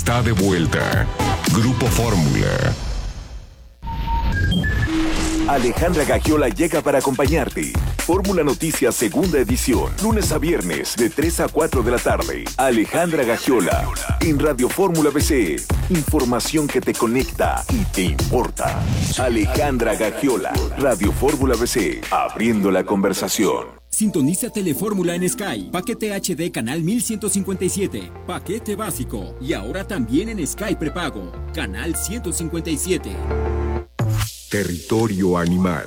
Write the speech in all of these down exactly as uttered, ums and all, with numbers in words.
está de vuelta. Grupo Fórmula. Alejandra Gagiola llega para acompañarte. Fórmula Noticias segunda edición, lunes a viernes de tres a cuatro de la tarde. Alejandra Gagiola en Radio Fórmula B C. Información que te conecta y te importa. Alejandra Gagiola, Radio Fórmula B C, abriendo la conversación. Sintoniza Telefórmula en Sky. Paquete H D canal mil ciento cincuenta y siete. Paquete básico. Y ahora también en Sky prepago. Canal ciento cincuenta y siete. Territorio animal.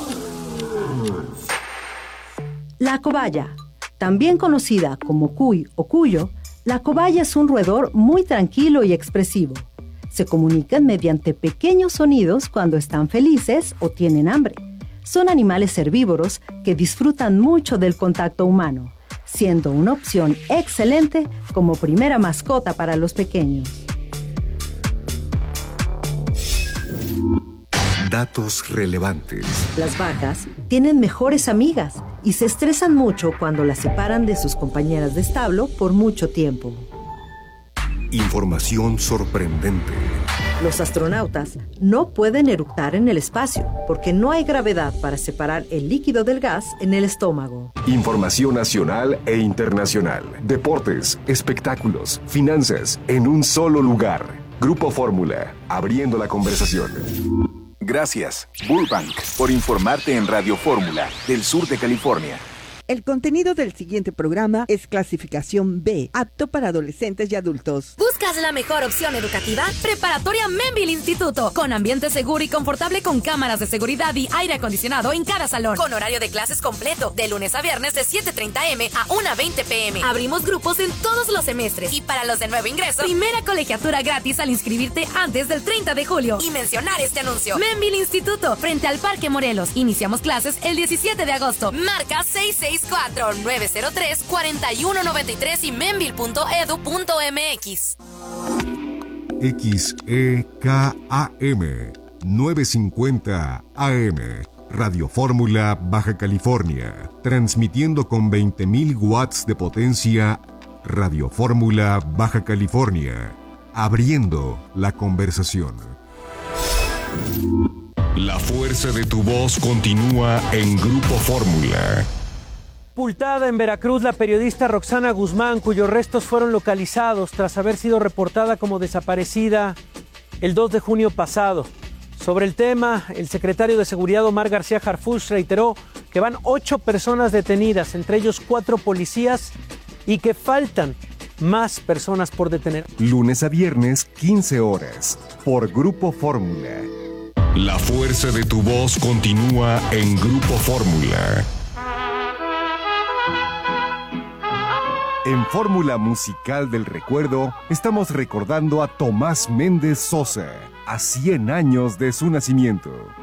La cobaya, también conocida como cuy o cuyo, la cobaya es un roedor muy tranquilo y expresivo. Se comunican mediante pequeños sonidos cuando están felices o tienen hambre. Son animales herbívoros que disfrutan mucho del contacto humano, siendo una opción excelente como primera mascota para los pequeños. Datos relevantes. Las vacas tienen mejores amigas y se estresan mucho cuando las separan de sus compañeras de establo por mucho tiempo. Información sorprendente. Los astronautas no pueden eructar en el espacio porque no hay gravedad para separar el líquido del gas en el estómago. Información nacional e internacional. Deportes, espectáculos, finanzas, en un solo lugar. Grupo Fórmula, abriendo la conversación. Gracias, Bullbank, por informarte en Radio Fórmula del sur de California. El contenido del siguiente programa es clasificación B, apto para adolescentes y adultos. ¿Buscas la mejor opción educativa? Preparatoria Memville Instituto, con ambiente seguro y confortable con cámaras de seguridad y aire acondicionado en cada salón, con horario de clases completo, de lunes a viernes de siete treinta eme a una veinte peme. Abrimos grupos en todos los semestres y para los de nuevo ingreso, primera colegiatura gratis al inscribirte antes del treinta de julio y mencionar este anuncio. Memville Instituto, frente al Parque Morelos. Iniciamos clases el diecisiete de agosto. Marca seis seis cuatro nueve cero tres cuatro uno nueve tres y memville punto edu punto mx. X E K A M novecientos cincuenta A M. Radio Fórmula Baja California. Transmitiendo con veinte mil watts de potencia. Radio Fórmula Baja California. Abriendo la conversación. La fuerza de tu voz continúa en Grupo Fórmula. Sepultada en Veracruz la periodista Roxana Guzmán, cuyos restos fueron localizados tras haber sido reportada como desaparecida el dos de junio pasado. Sobre el tema, el secretario de Seguridad Omar García Harfuch reiteró que van ocho personas detenidas, entre ellos cuatro policías, y que faltan más personas por detener. Lunes a viernes, quince horas, por Grupo Fórmula. La fuerza de tu voz continúa en Grupo Fórmula. En Fórmula Musical del Recuerdo, estamos recordando a Tomás Méndez Sosa, a cien años de su nacimiento.